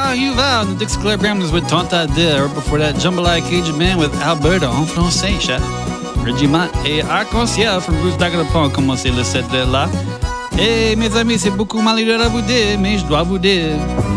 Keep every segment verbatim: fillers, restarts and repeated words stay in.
How you va? The Dix Cleargram is with Tonta De. Or before that, Jambalaya Cajun Band with Alberta en français, chat. Régiment et Arc-en-Ciel from Bruce Daggerpont commencé le set de là. Et mes amis, c'est beaucoup malheureux à vous dire, mais je dois vous dire.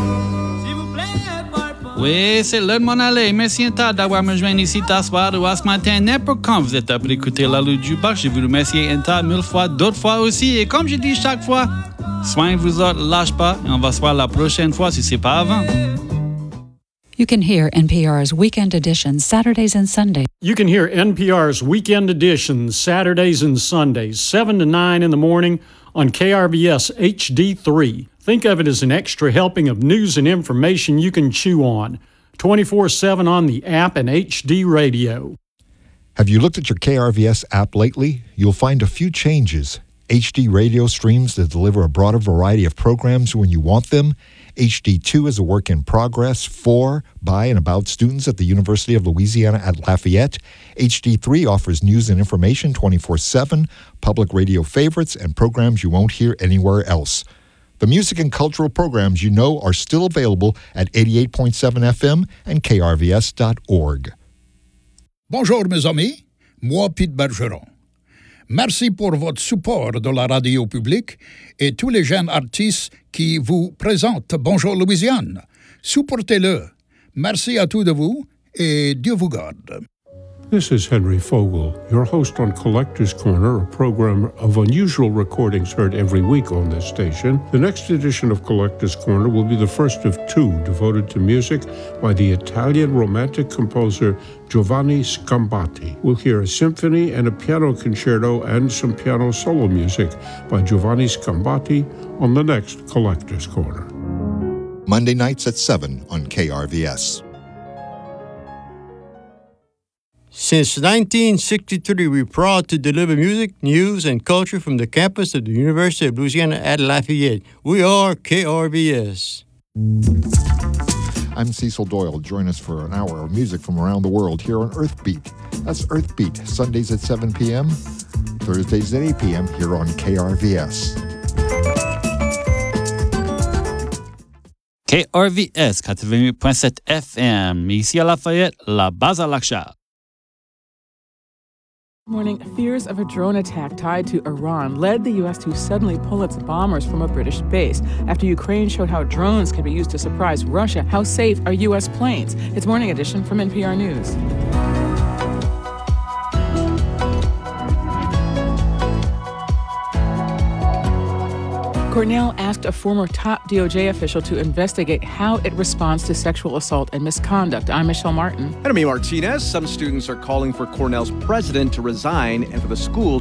Oui, c'est l'heure de m'en aller. Merci un tas d'avoir me joint ici t'asseoir ou à ce matin. N'importe quand vous êtes appelé écouter la lutte du bas, je vous remercie un tas mille fois, d'autres fois aussi. Et comme je dis chaque fois, soignez vous autres, lâche pas, et on va se voir la prochaine fois si c'est pas avant. You can hear N P R's Weekend Edition Saturdays and Sundays. You can hear N P R's Weekend Edition Saturdays and Sundays, seven to nine in the morning on K R V S H D three. Think of it as an extra helping of news and information you can chew on. twenty-four seven on the app and H D radio. Have you looked at your K R V S app lately? You'll find a few changes. H D radio streams that deliver a broader variety of programs when you want them. H D two is a work in progress for, by, and about students at the University of Louisiana at Lafayette. H D three offers news and information twenty-four seven, public radio favorites, and programs you won't hear anywhere else. The music and cultural programs you know are still available at eighty-eight point seven F M and K R V S dot org. Bonjour mes amis, moi Pete Bergeron. Merci pour votre support de la radio publique et tous les jeunes artistes qui vous présentent Bonjour Louisiane. Supportez-le. Merci à tous de vous et Dieu vous garde. This is Henry Fogel, your host on Collector's Corner, a program of unusual recordings heard every week on this station. The next edition of Collector's Corner will be the first of two devoted to music by the Italian romantic composer Giovanni Scambati. We'll hear a symphony and a piano concerto and some piano solo music by Giovanni Scambati on the next Collector's Corner. Monday nights at seven on K R V S. Since nineteen sixty-three, we're proud to deliver music, news, and culture from the campus of the University of Louisiana at Lafayette. We are K R V S. I'm Cecil Doyle. Join us for an hour of music from around the world here on Earthbeat. That's Earthbeat, Sundays at seven p.m., Thursdays at eight p.m. here on K R V S. K R V S quatre-vingt-huit point sept F M. Ici à Lafayette, la base à l'achat. Morning, fears of a drone attack tied to Iran led the U S to suddenly pull its bombers from a British base. After Ukraine showed how drones can be used to surprise Russia, how safe are U S planes? It's Morning Edition from N P R News. Cornell asked a former top D O J official to investigate how it responds to sexual assault and misconduct. I'm Michelle Martin. And I'm Martinez. Some students are calling for Cornell's president to resign and for the school